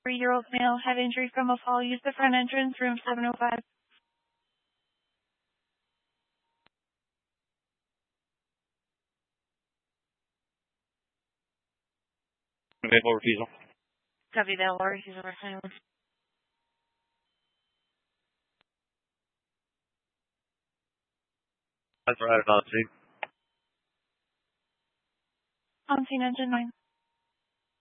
3-year-old male had injury from a fall. Use the front entrance, room 705. Available refusal. Copy that, Laura. He's over silence. That's right, on scene. On scene, engine 9.